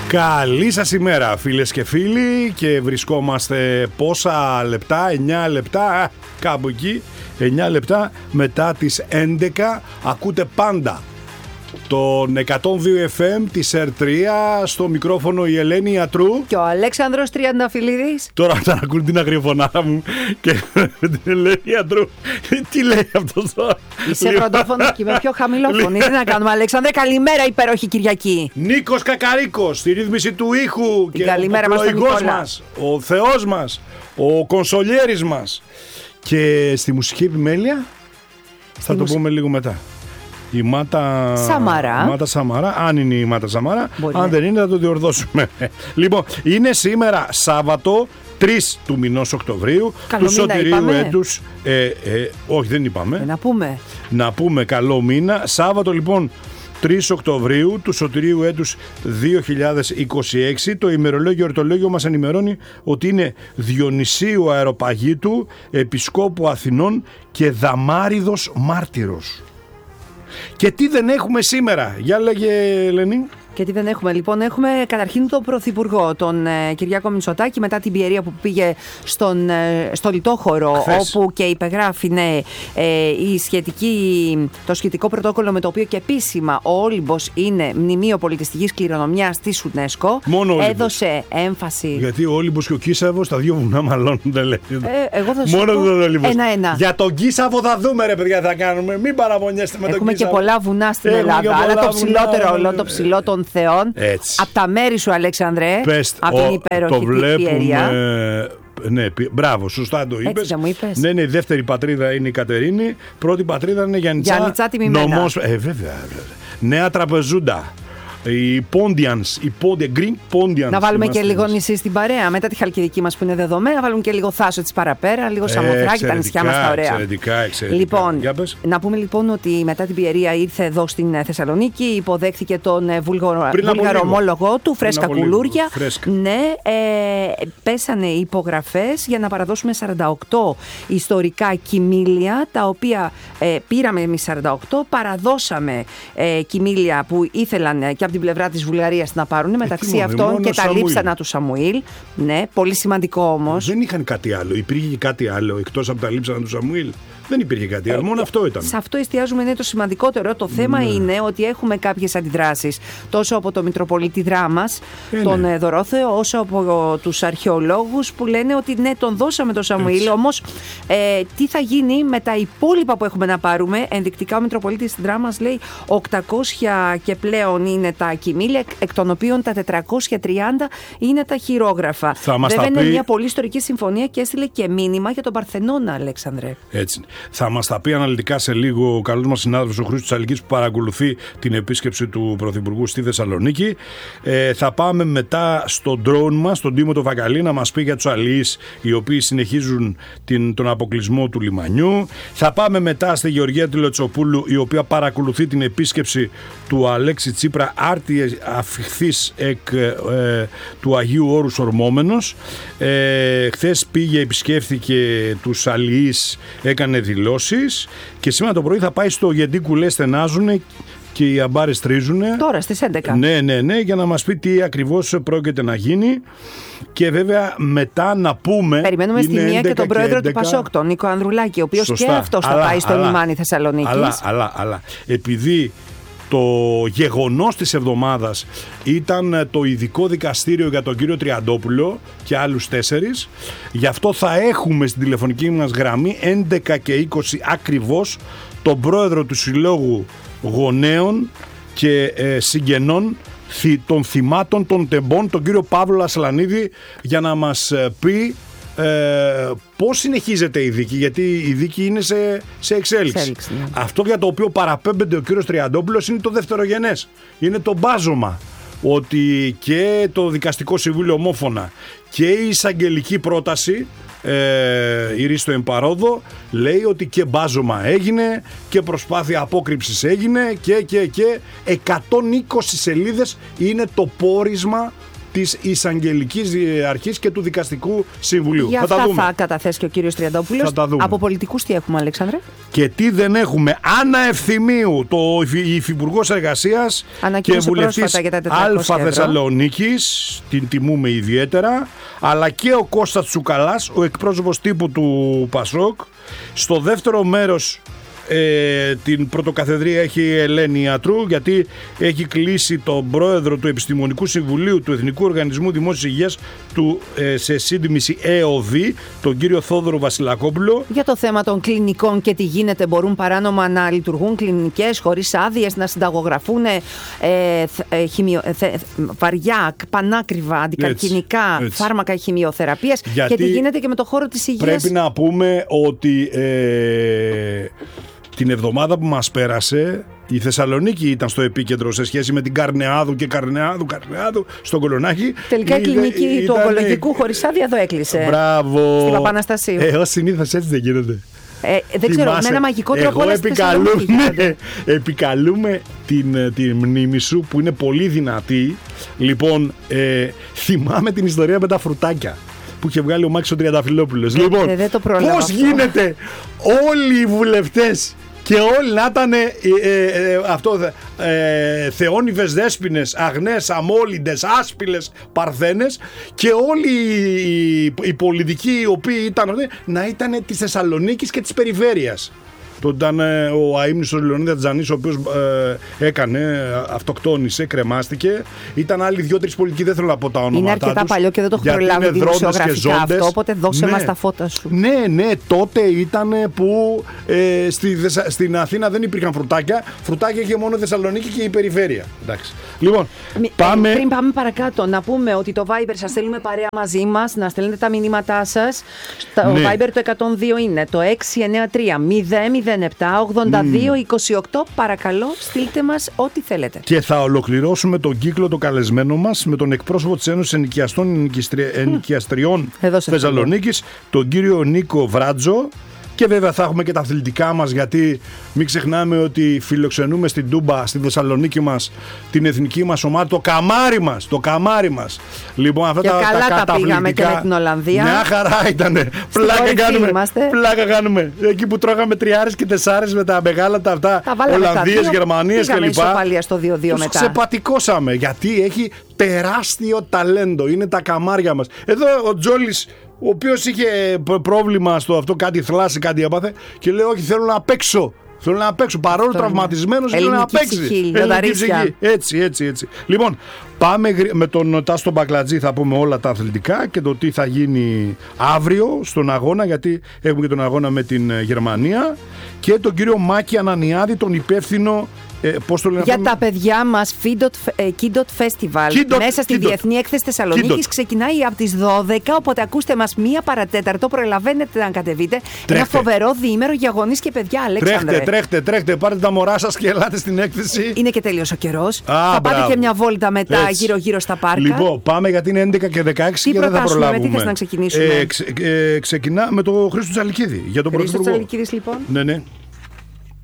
Καλή σας ημέρα φίλες και φίλοι, και βρισκόμαστε πόσα λεπτά, 9 λεπτά, κάπου εκεί, 9 λεπτά μετά τις 11. Ακούτε πάντα τον 102 FM της R3, στο μικρόφωνο η Ελένη Ιατρού και ο Αλέξανδρος Τριανταφυλλίδης. Τώρα θα ακούν την αγριοφωνάρα μου και την Ελένη Ιατρού. Τι λέει αυτός τώρα? Είσαι πρωτόφωνος και με πιο χαμηλό φωνή. Τι να κάνουμε, Αλέξανδρε? Καλημέρα, υπέροχη Κυριακή. Νίκος Κακαρίκος στη ρύθμιση του ήχου. Την και καλημέρα ο μας στον πλοηγός Νικόλα. μας, ο Θεός μας, ο κονσολιέρης μας. Και στη μουσική επιμέλεια θα το πούμε λίγο μετά. Η Μάτα Σαμαρά, αν είναι η Μάτα Σαμαρά, αν δεν είναι θα το διορθώσουμε. Λοιπόν, είναι σήμερα Σάββατο 3 του μηνός Οκτωβρίου, Καλό του μήνα σωτηρίου είπαμε. έτους. Όχι, δεν είπαμε. Να πούμε καλό μήνα. Σάββατο λοιπόν 3 Οκτωβρίου του σωτηρίου έτους 2026. Το ημερολόγιο ορτολόγιο μας ενημερώνει ότι είναι Διονυσίου Αεροπαγίτου, Επισκόπου Αθηνών και Δαμάριδος Μάρτυρος. Και τι δεν έχουμε σήμερα? Για λέγε, Ελένη. Και τι δεν έχουμε? Λοιπόν, έχουμε καταρχήν τον Πρωθυπουργό, τον Κυριάκο Μητσοτάκη, μετά την πιερία που πήγε στο Λιτόχωρο, χθες, όπου και υπεγράφει το σχετικό πρωτόκολλο με το οποίο και επίσημα ο Όλυμπος είναι μνημείο πολιτιστικής κληρονομιάς της UNESCO. Έδωσε έμφαση. Γιατί ο Όλυμπος και ο Κίσαβος, τα δύο βουνά μαλώνουν, δεν λέει. Εγώ θα σου μόνο πω τον Όλυμπος. ένα-ένα. Για τον Κίσαβο θα δούμε, ρε παιδιά, θα κάνουμε. Μην παραπονιέστε με τον Κίσαβο. Έχουμε και πολλά βουνά στην Ελλάδα. Αλλά το ψηλότερο όλο, το ψηλό των Θεών. Από τα μέρη σου, Αλέξανδρε. Από την υπέροχη πιερία. Ναι, μπράβο, σωστά το είπες. Ναι, η δεύτερη πατρίδα είναι η Κατερίνη. Πρώτη πατρίδα είναι Γιάννητσά τιμημένα. Νομός, βέβαια. Νέα Τραπεζούντα. Οι Πόντιανς, Greek Πόντιανς. Να βάλουμε και λίγο νησί στην παρέα. Μετά τη Χαλκιδική μας που είναι δεδομένα, να βάλουμε και λίγο Θάσο της παραπέρα, λίγο Σαμοθράκη, τα νησιά μας τα ωραία. Εξαιρετικά. Λοιπόν, να πούμε λοιπόν ότι μετά την πιερία ήρθε εδώ στην Θεσσαλονίκη, υποδέχθηκε τον βούλγαρο ομόλογο του, φρέσκα κουλούρια. Ναι, πέσανε υπογραφές για να παραδώσουμε 48 ιστορικά κοιμήλια, τα οποία πήραμε εμείς 48, παραδώσαμε κοιμήλια που ήθελαν και από την πλευρά της Βουλγαρίας να πάρουν, μεταξύ αυτών και τα λείψανα του Σαμουήλ. Ναι, πολύ σημαντικό όμως. Δεν είχαν κάτι άλλο. Υπήρχε κάτι άλλο εκτός από τα λείψανα του Σαμουήλ? Δεν υπήρχε κάτι άλλο, μόνο αυτό ήταν. Σε αυτό εστιάζουμε, είναι το σημαντικότερο. Το θέμα είναι ότι έχουμε κάποιες αντιδράσεις τόσο από το Μητροπολίτη Δράμας, τον Δωρόθεο, όσο από τους αρχαιολόγους που λένε ότι ναι, τον δώσαμε τον Σαμουήλ, όμως τι θα γίνει με τα υπόλοιπα που έχουμε να πάρουμε? Ενδεικτικά ο Μητροπολίτης Δράμας λέει 800 και πλέον είναι τα κοιμήλια, εκ των οποίων τα 430 είναι τα χειρόγραφα. Βέβαια είναι μια πολύ ιστορική συμφωνία και έστειλε και μήνυμα για τον Παρθενώνα, Αλέξανδρε. Έτσι. Θα μας τα πει αναλυτικά σε λίγο ο καλός μας συνάδελφος ο Χρήστος Τσαλικής, που παρακολουθεί την επίσκεψη του Πρωθυπουργού στη Θεσσαλονίκη. Θα πάμε μετά στον drone μας, τον Τίμο το Βακαλή, να μας πει για τους αλληλείς οι οποίοι συνεχίζουν τον αποκλεισμό του λιμανιού. Θα πάμε μετά στη Γεωργία Τηλεοτσοπούλου, η οποία παρακολουθεί την επίσκεψη του Αλέξη Τσίπρα, άρτη αφιχθής του Αγίου Όρους Ορμόμενος. Χθες πήγε, επισκέφθηκε τους αλληλείς, έκανε δηλώσεις, και σήμερα το πρωί θα πάει στο Γιατί Κουλές Στενάζουνε και οι αμπάρες τρίζουνε. Τώρα στις 11. Ναι, για να μας πει τι ακριβώς πρόκειται να γίνει. Και βέβαια μετά να πούμε. Περιμένουμε στη μία και τον πρόεδρο του Πασόκ, τον Νίκο Ανδρουλάκη, ο οποίος και αυτός θα πάει στο λιμάνι Θεσσαλονίκης. Αλλά επειδή το γεγονός της εβδομάδας ήταν το ειδικό δικαστήριο για τον κύριο Τριαντόπουλο και άλλους 4. Γι' αυτό θα έχουμε στην τηλεφωνική μας γραμμή 11 και 20 ακριβώς τον πρόεδρο του Συλλόγου Γονέων και Συγγενών των θυμάτων των τεμπών, τον κύριο Παύλο Ασλανίδη, για να μας πει πώς συνεχίζεται η δίκη, γιατί η δίκη είναι σε εξέλιξη. Ναι. Αυτό για το οποίο παραπέμπεται ο κύριος Τριαντόπουλος είναι το δευτερογενές. Είναι το μπάζωμα ότι και το Δικαστικό Συμβούλιο ομόφωνα και η εισαγγελική πρόταση η Ρίστο Εμπαρόδο λέει ότι και μπάζωμα έγινε και προσπάθεια απόκρυψης έγινε και 120 σελίδες είναι το πόρισμα της Εισαγγελικής Αρχής και του Δικαστικού Συμβουλίου. Για αυτά θα καταθέσει και ο κύριος Τριαντόπουλος. Από πολιτικούς τι έχουμε, Αλέξανδρε? Και τι δεν έχουμε? Άννα Ευθυμίου, η Υφυπουργός Εργασίας και βουλευτής Αλφα Θεσσαλονίκης, την τιμούμε ιδιαίτερα, αλλά και ο Κώστας Τσουκαλάς, ο εκπρόσωπος τύπου του Πασόκ. Στο δεύτερο μέρος την πρωτοκαθεδρία έχει η Ελένη Ιατρού, γιατί έχει κλείσει τον πρόεδρο του Επιστημονικού Συμβουλίου του Εθνικού Οργανισμού Δημόσιας Υγείας σε σύντμηση ΕΟΔ, τον κύριο Θόδωρο Βασιλακόπουλο. Για το θέμα των κλινικών και τι γίνεται, μπορούν παράνομα να λειτουργούν κλινικές χωρίς άδειες, να συνταγογραφούν βαριά, πανάκριβα, αντικαρκινικά φάρμακα χημειοθεραπείας, και τι γίνεται και με το χώρο της υγείας. Πρέπει να πούμε ότι την εβδομάδα που μας πέρασε η Θεσσαλονίκη ήταν στο επίκεντρο σε σχέση με την Καρνεάδου και Καρνεάδου στον Κολονάκι. Τελικά η κλινική του ογκολογικού χωρίς άδεια εδώ έκλεισε. Μπράβο. Στην Παπαναστασίου. Ως συνήθως έτσι δεν γίνεται. Δεν ξέρω, με ένα μαγικό τρόπο. Εγώ επικαλούμε την μνήμη σου που είναι πολύ δυνατή. Λοιπόν, θυμάμαι την ιστορία με τα φρουτάκια που είχε βγάλει ο Μάκης ο Τριανταφυλλόπουλος. Λοιπόν, πώς γίνεται όλοι οι βουλευτές και όλοι να ήταν θεόνιβες δέσποινες, αγνές, αμόλυντες, άσπιλες, παρθένες, και όλοι οι πολιτικοί οι οποίοι ήταν να ήταν της Θεσσαλονίκης και της περιφέρειας. Τότε ήταν ο αείμνηστος Λεωνίδας Τζανής, ο οποίος αυτοκτόνησε, κρεμάστηκε. Ήταν άλλοι 2-3 πολιτικοί, δεν θέλω να πω τα ονόματά τους. Είναι αρκετά παλιό και δεν το έχω προλάβει δημοσιογραφικά αυτό, οπότε δώσε μας τα φώτα σου. Ναι, τότε ήταν που στην Αθήνα δεν υπήρχαν φρουτάκια. Φρουτάκια είχε μόνο η Θεσσαλονίκη και η περιφέρεια. Εντάξει. Λοιπόν, πριν πάμε παρακάτω, να πούμε ότι το Viber σας στέλνουμε παρέα μαζί μας, να στέλνετε τα μηνύματά σας. Το Viber το 102 είναι το 693-007-82-28. Παρακαλώ, στείλτε μας ό,τι θέλετε. Και θα ολοκληρώσουμε τον κύκλο το καλεσμένο μας με τον εκπρόσωπο της Ένωσης Ενοικιαστών Ενοικιαστριών Θεσσαλονίκης, τον κύριο Νίκο Βράτζο. Και βέβαια θα έχουμε και τα αθλητικά μας, γιατί μην ξεχνάμε ότι φιλοξενούμε στην Τούμπα, στη Θεσσαλονίκη μας, την εθνική μας ομάδα, το καμάρι μας. Λοιπόν, αυτά τα καταπληκτικά. Πήγαμε και με την Ολλανδία. Μια χαρά ήτανε. Πλάκα κάνουμε. Εκεί που τρώγαμε 3 και 4 με τα μεγάλα τα αυτά, Ολλανδίες, Γερμανίες κλπ. Πήγαμε ισοπαλία στο 2-2 μετά. Ξεπατικώσαμε, γιατί έχει τεράστιο ταλέντο. Είναι τα καμάρια μας. Εδώ ο Τζόλης, ο οποίος είχε πρόβλημα στο αυτό, κάτι θλάση, κάτι έπαθε, και λέει: όχι, θέλω να παίξω. Παρόλο τραυματισμένος, θέλω να παίξει. Έτσι. Λοιπόν, πάμε με τον Τάστο Μπακλατζή, θα πούμε όλα τα αθλητικά και το τι θα γίνει αύριο στον αγώνα, γιατί έχουμε και τον αγώνα με την Γερμανία, και τον κύριο Μάκη Ανανιάδη, τον υπεύθυνο. Πώς το λένε για τα παιδιά μας, Kidot Festival μέσα στη Διεθνή Έκθεση Θεσσαλονίκης ξεκινάει από τις 12, οπότε ακούστε μας 1 παρατέταρτο, προλαβαίνετε να κατεβείτε. Ένα φοβερό διήμερο για γονείς και παιδιά, Αλέξανδρε. Τρέχτε, πάρτε τα μωρά σας και ελάτε στην έκθεση. Είναι και τέλειος ο καιρός. Θα πάτε και μια βόλτα μετά γύρω-γύρω στα πάρκα. Λοιπόν, πάμε, γιατί είναι 11 και 16 και δεν θα προλάβουμε. Τι θες να ξεκινήσουμε? Ξεκινά με τον Χρήστο Τσαλικίδη. Χρήστο Τσαλικίδης, λοιπόν. Ναι.